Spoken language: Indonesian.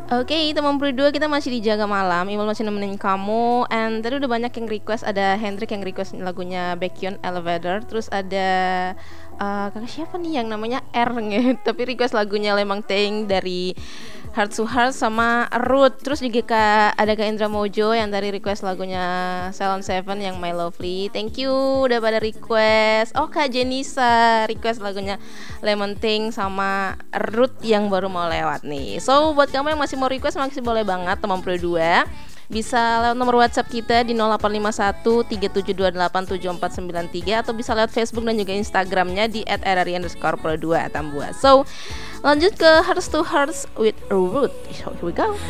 Oke, teman berdua kita masih di Jaga Malam. Imal masih nemenin kamu. And tadi udah banyak yang request. Ada Hendrik yang request lagunya Baekhyun Elevator. Terus ada kakak siapa nih yang namanya R nge. Tapi request lagunya Lemang Ting dari Heart to Heart sama Root. Terus juga ada Kak Indra Mojo yang tadi request lagunya Salon Seven yang My Lovely. Thank you udah pada request. Oh, Kak Jenisa request lagunya Lemon Ting sama Root yang baru mau lewat nih. So buat kamu yang masih mau request masih boleh banget teman Pro 2. Bisa lewat nomor WhatsApp kita di 0851 3728 7493 atau bisa lewat Facebook dan juga Instagramnya di @rri_pro2 Tambua. So lanjut ke Hearts to Hearts with Root. So here we go.